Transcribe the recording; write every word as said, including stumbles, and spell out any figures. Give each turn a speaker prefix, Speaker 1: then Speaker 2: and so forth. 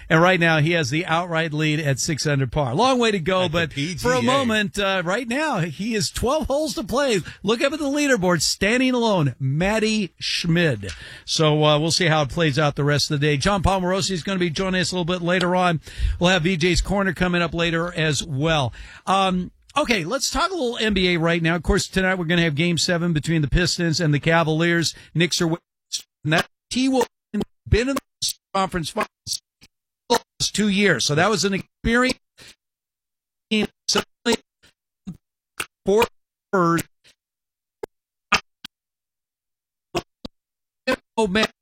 Speaker 1: And right now, he has the outright lead at six under par. Long way to go,
Speaker 2: At the
Speaker 1: but
Speaker 2: P G A.
Speaker 1: for a moment, uh, right now, he is twelve holes to play. Look up at the leaderboard, standing alone, Matty Schmid. So uh, we'll see how it plays out the rest of the day. John Palmarosi is going to be joining us a little bit later on. We'll have V J's Corner coming up later as well. Um, okay, let's talk a little N B A right now. Of course, tonight we're going to have Game seven between the Pistons and the Cavaliers. Knicks are winning. That T-Wolves been in the conference finals two years. So that was an experience. For oh man,